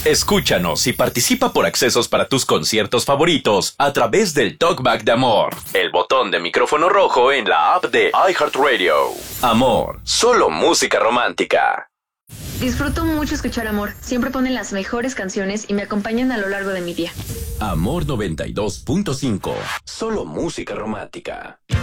Escúchanos y participa por accesos para tus conciertos favoritos a través del Talkback de Amor, el botón de micrófono rojo en la app de iHeartRadio. Amor, solo música romántica. Disfruto mucho escuchar Amor. Siempre ponen las mejores canciones y me acompañan a lo largo de mi día. Amor 92.5, solo música romántica.